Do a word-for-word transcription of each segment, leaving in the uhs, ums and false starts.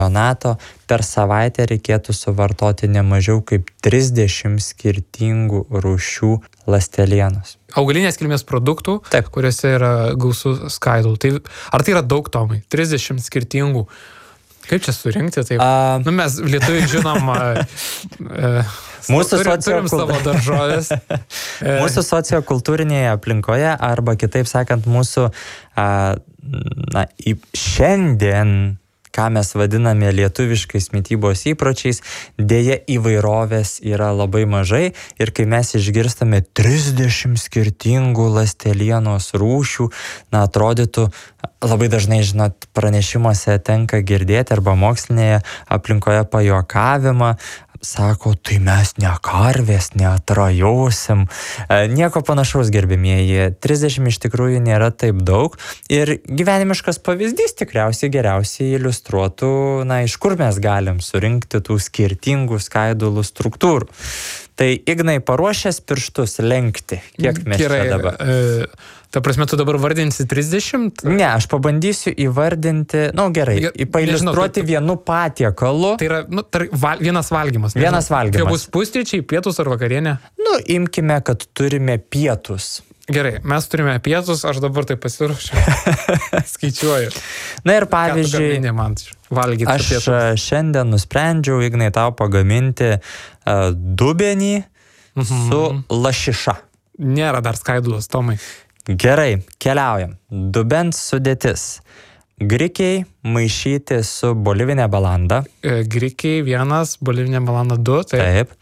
Donato, per savaitę reikėtų suvartoti ne mažiau kaip trisdešimt skirtingų rūšių ląstelienos. Augalinės kilmės produktų, Taip. kuriuose yra gausu skaidulų. Tai, ar tai yra daug, Tomai? trisdešimt skirtingų. Kaip čia surinkti? Taip? A... Nu, mes lietuviai žinom, a, a, Mūsų turim, turim sociokul- savo daržovės. Mūsų sociokultūrinėje aplinkoje, arba kitaip sakant, mūsų a, na, į šiandien, ką mes vadiname lietuviškais mitybos įpročiais, dėja įvairovės yra labai mažai ir kai mes išgirstame trisdešimt skirtingų ląstelienos rūšių, na, atrodytų, labai dažnai, žinot, pranešimuose tenka girdėti arba mokslinėje aplinkoje pajuokavimą, sako, tai mes ne karvės, neatrajosim. Nieko panašaus, gerbimieji. trisdešimt iš tikrųjų nėra taip daug. Ir gyvenimiškas pavyzdys tikriausiai geriausiai iliustruotų, na, iš kur mes galim surinkti tų skirtingų skaidulų struktūrų. Tai Ignai, paruošęs pirštus lenkti. Kiek mes Gerai, čia dabar? E, ta prasme, tu dabar vardinsi trisdešimt? Ne, aš pabandysiu įvardinti, na, nu, gerai, Ja, pailiustruoti nežinau, tai- vienu patiekalu. Tai yra nu, tar, val, vienas valgymas. Vienas valgymas. Tai bus pusryčiai, pietus ar vakarienė? Nu, imkime, kad turime pietus. Gerai, mes turime pietus, aš dabar tai pasiruošiu. Skaičiuoju. Na ir Ką tu pavyzdžiui, gamini man valgyti aš pietus? a, šiandien nusprendžiau, Ignai, tau pagaminti a, dubenį su lašiša. Nėra dar skaidulos, Tomai. Gerai, keliaujam. Dubens sudėtis. Grikiai maišyti su bolivinė balanda. E, grikiai vienas, bolivinė balanda du. Tai Taip.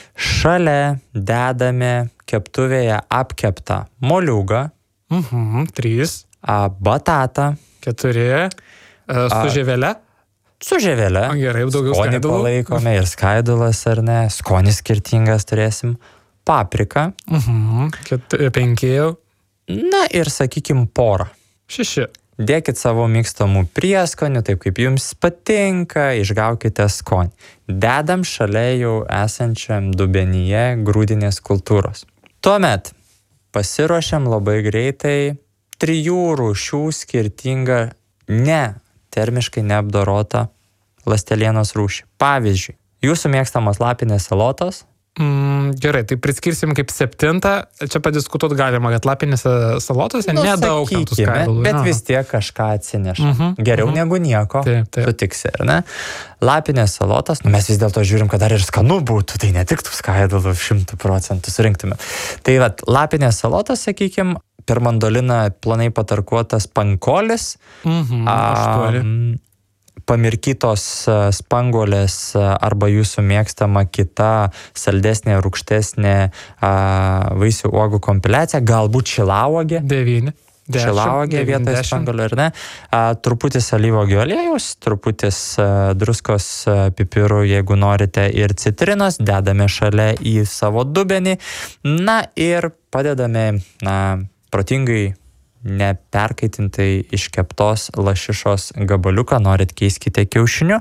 Šalia dedame keptuvėje apkeptą moliūgą, mhm, trys, a, batatą, keturi, e, su A, žievelė. su žievelė. O, gerai, daugiau Skonį skaidulų. palaikome ir skaidulas, ar ne? Skonis skirtingas turėsim. Paprika. Mhm, ket, penki, Na ir, sakykim, porą. šeši. Dėkit savo mėgstamų prieskonių, taip kaip jums patinka, išgaukite skonį. Dedam šalia jau esančiam dubenyje grūdinės kultūros. Tuomet pasiruošiam labai greitai trijų rūšių skirtingą, ne termiškai neapdorotą ląstelienos rūšį. Pavyzdžiui, jūsų mėgstamos lapinės salotos. Mm, gerai, tai priskirsim kaip septintą. Čia padiskutuot galima, kad lapinėse salotose Nu, nedaug ten tų sakykime, skaidulų. bet jo. vis tiek kažką atsineša. Mhm, Geriau mhm. negu nieko. Taip, taip. Sutiksi, ar ne? Lapinės salotos, nu mes vis dėlto žiūrim, kad dar ir skanu būtų, tai ne tik tų skaidulų šimtų procentų surinktume. Tai vat, lapinės salotos, sakykim, per mandoliną planai patarkuotas pankolis, Mhm, a, aštuoni. pamirkytos a, spanguolės a, arba jūsų mėgstama kita saldesnė, rūgštesnė a, vaisių uogų kompiliacija, galbūt šilauogė. Devyni. Dešimt, Šilauogė devyni, vietoj dešimt. spanguolių, ar ne? A, truputis alyvuogių aliejaus, truputis a, druskos a, pipirų, jeigu norite, ir citrinos, dedame šalia į savo dubenį, na ir padedame, na, protingai neperkaitintai iškeptos lašišos gabaliuką, norit keiskite kiaušiniu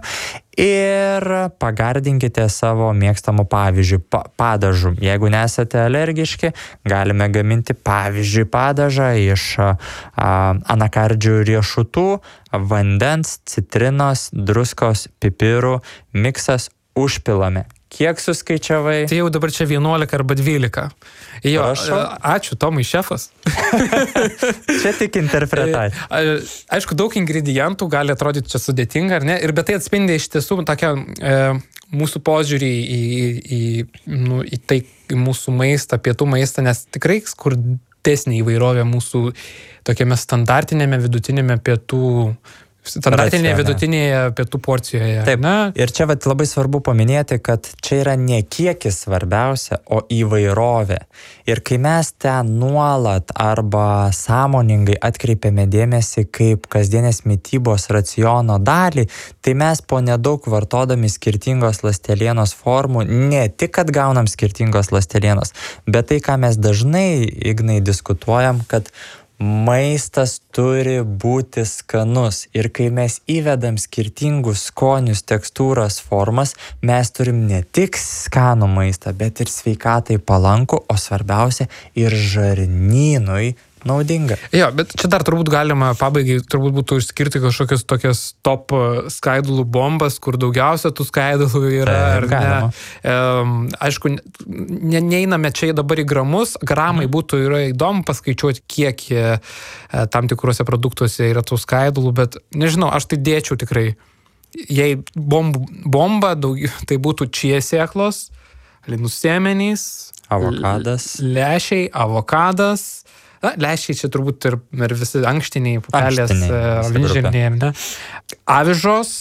ir pagardinkite savo mėgstamų, pavyzdžiui, pa padažų. Jeigu nesate alergiški, galime gaminti, pavyzdžiui, padažą iš a, anakardžių riešutų, vandens, citrinos, druskos, pipirų, miksas, užpilame. Kiek suskaičiavai? Tai jau dabar čia vienuolika arba dvylika. Jo, Prašau. ačiū, Tomai, šefas. Čia tik interpretacija. A, Aišku, daug ingredientų gali atrodyti čia sudėtinga, ar ne? Ir bet tai atspindi iš tiesų tokią e, mūsų požiūrį į, į, nu, į tai, į mūsų maistą, pietų maistą, nes tikrai skurdesnė įvairovė mūsų tokiame standartinėme vidutinėme pietų Standartinėje Racione. vidutinėje pietų porcijoje. Taip. Na, Ir čia vat labai svarbu paminėti, kad čia yra ne kiekis svarbiausia, o įvairovė. Ir kai mes ten nuolat arba sąmoningai atkreipiame dėmesį kaip kasdienės mitybos raciono dalį, tai mes po nedaug vartodami skirtingos ląstelienos formų ne tik kad gaunam skirtingos ląstelienos, bet tai, ką mes dažnai, Ignai, diskutuojam, kad maistas turi būti skanus ir kai mes įvedam skirtingus skonius, tekstūras, formas, mes turim ne tik skanų maistą, bet ir sveikatai palankų, o svarbiausia ir žarnynui naudinga. Jo, bet čia dar turbūt galima pabaigai, turbūt būtų išskirti kažkokias tokias top skaidulų bombas, kur daugiausia tų skaidulų yra, Tai ar galima. ne. Um, aišku, ne, neiname čia dabar į gramus, gramai Mhm. būtų yra įdomu paskaičiuoti, kiek e, tam tikrose produktuose yra tų skaidulų, bet nežinau, aš tai dėčiau tikrai. Jei bomb, bomba, daug, tai būtų čia sėklos, linų sėmenys, Avokadas. lešiai, avokadas. Na, lešiai čia turbūt ir, ir visi ankštiniai, pupelės, Ankštiniai, visa avinžirniai, ne? Avižos,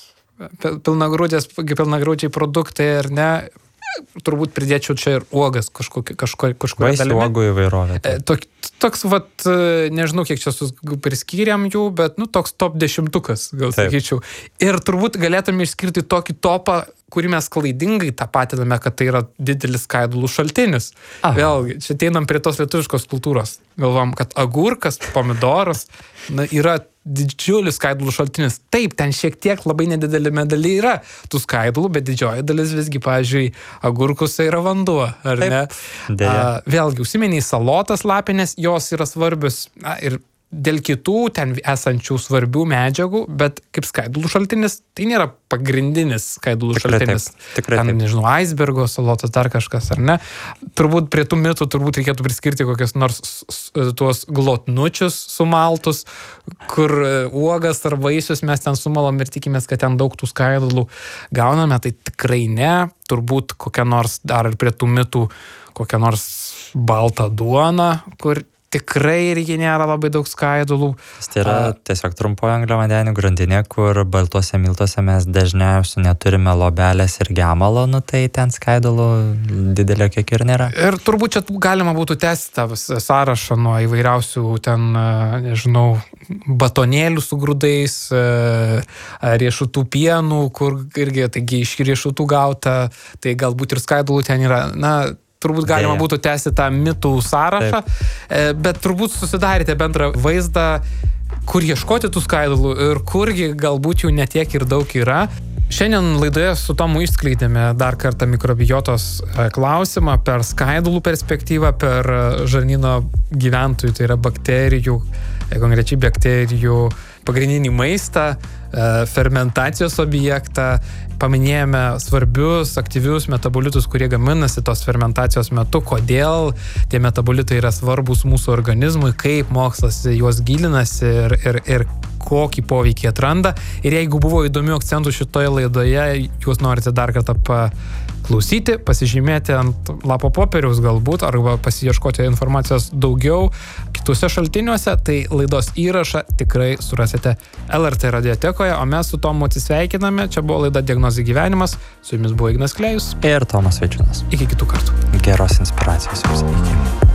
pil- pilnagrūdės, pilnagrūdžiai produktai, ar ne? Turbūt pridėčiau čia ir uogas kažkokia kažkuria Vaisių dalimi. uogų įvairovė. E, Tok, toks, vat, e, nežinau, kiek čia sus- priskyrėm jų, bet, nu, toks top dešimtukas, gal Taip. sakyčiau. Ir turbūt galėtume išskirti tokį topą, kurį mes klaidingai tapatiname, kad tai yra didelis skaidulų šaltinis. Aha. Vėlgi, čia ateinam prie tos lietuviškos kultūros. Galvom, kad agurkas, pomidoras, na, yra didžiulis skaidulų šaltinis. Taip, ten šiek tiek labai nedidelėme daly yra tų skaidulų, bet didžioji dalis visgi, pavyzdžiui, agurkuose yra vanduo, ar Taip, ne? deja. A, vėlgi, užsimeniai salotas lapinės, jos yra svarbios na, ir dėl kitų ten esančių svarbių medžiagų, bet kaip skaidulų šaltinis, tai nėra pagrindinis skaidulų Tikrai šaltinis. taip, tikrai ten, taip. nežinau, aisbergo salotas, dar kažkas, ar ne? Turbūt prie tų mitų turbūt reikėtų priskirti kokias nors s- s- tuos glotnučius sumaltus, kur e, uogas ar vaisius mes ten sumalam ir tikimės, kad ten daug tų skaidulų gauname, tai tikrai ne. Turbūt kokia nors dar ir prie tų mitų kokia nors balta duona, kur tikrai irgi nėra labai daug skaidulų. Tai yra tiesiog trumpojo angliavandenių grandinė, kur baltuose miltuose mes dažniausiai neturime lobelės ir gemalo, nu tai ten skaidulų didelio kiek ir nėra. Ir turbūt čia galima būtų tęsti tą visą sąrašą nuo įvairiausių ten, e, nežinau, batonėlių su grūdais, e, riešutų pienų, kur irgi, taigi iš riešutų gauta, tai galbūt ir skaidulų ten yra, na, turbūt galima Deja. būtų tęsti tą mitų sąrašą, e, bet turbūt susidarėte bendrą vaizdą, kur ieškoti tų skaidulų ir kurgi galbūt jų netiek ir daug yra. Šiandien laidoje su Tomu išskleidėme dar kartą mikrobiotos e, klausimą per skaidulų perspektyvą, per e, žarnyno gyventojų, tai yra bakterijų, e, konkrečiai bakterijų pagrindinį maistą, e, fermentacijos objektą. Paminėjome svarbius, aktyvius metabolitus, kurie gaminasi tos fermentacijos metu, kodėl tie metabolitai yra svarbus mūsų organizmui, kaip mokslas juos gilinasi ir, ir, ir kokį poveikį atranda. Ir jeigu buvo įdomių akcentų šitoje laidoje, jūs norite dar kartą paklausyti, pasižymėti ant lapo popieriaus galbūt, arba pasiieškoti informacijos daugiau kitose šaltiniuose, tai laidos įrašą tikrai surasite L R T radiotekoje, o mes su Tomu atsisveikiname. Čia buvo laida Diagnozė gyvenimas, su jumis buvo Ignas Klėjus. Ir Tomas Vaičiūnas. Iki kitų kartų. Geros inspiracijos jums. Iki.